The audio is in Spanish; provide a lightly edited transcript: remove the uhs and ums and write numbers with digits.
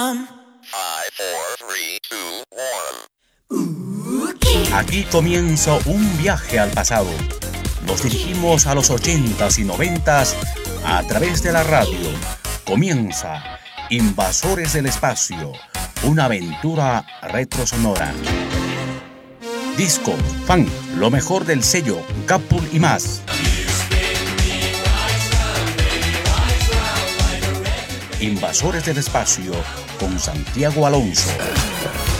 Aquí comienza un viaje al pasado. Nos dirigimos a los 80s y 90s a través de la radio. Comienza Invasores del Espacio, una aventura retrosonora. Disco, fan, lo mejor del sello, Capul y más. Invasores del Espacio con Santiago Alonso.